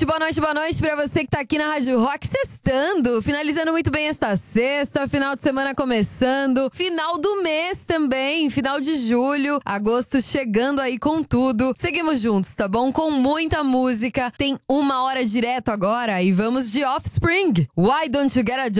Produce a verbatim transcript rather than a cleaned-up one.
noite, boa noite, boa noite pra você que tá aqui na Rádio Rock sextando, finalizando muito bem esta sexta, final de semana começando, final do mês também, final de julho, agosto chegando aí com tudo. Seguimos juntos, tá bom? Com muita música, tem uma hora direto agora e vamos de Offspring. Why Don't You Get a